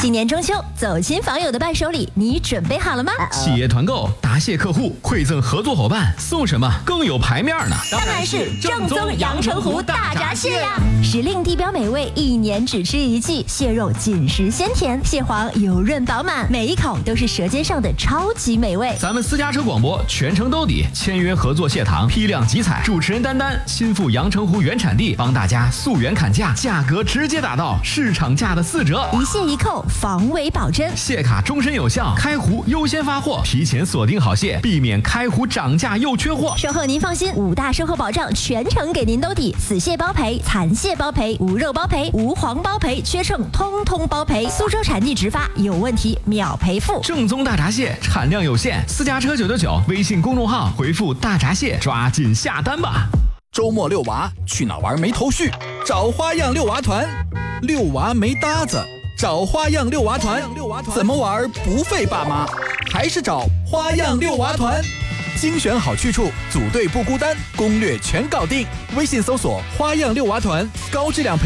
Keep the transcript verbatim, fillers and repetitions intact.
今年中秋，走亲访友的伴手礼，你准备好了吗？ 企业团购答谢客户，馈赠合作伙伴，送什么更有排面呢？ 当然是正宗阳澄湖大闸蟹呀！时令地标美味，一年只吃一季，蟹肉紧实鲜甜，蟹黄油润饱满，每一口都是舌尖上的超级美味。 咱们私家车广播全程兜底，签约合作蟹塘，批量集采，主持人丹丹亲赴阳澄湖原产地，帮大家溯源砍价，价格直接打到市场价的四折， 一蟹一扣，防伪保真， 蟹卡终身有效，开湖优先发货，提前锁定好蟹，避免开湖涨价又缺货。 售后您放心，五大售后保障全程给您兜底，死蟹包赔，残蟹包赔，无肉包赔，无黄包赔，缺秤通通包赔。苏州产地直发，有问题秒赔付。 正宗大闸蟹产量有限，私家车九九九，微信公众号回复大闸蟹，抓紧下单吧。 周末遛娃去哪玩没头绪？找花样遛娃团。遛娃没搭子，找花样遛娃团。怎么玩不费爸妈？还是找花样遛娃团。精选好去处，组队不孤单，攻略全搞定。微信搜索花样遛娃团，高质量培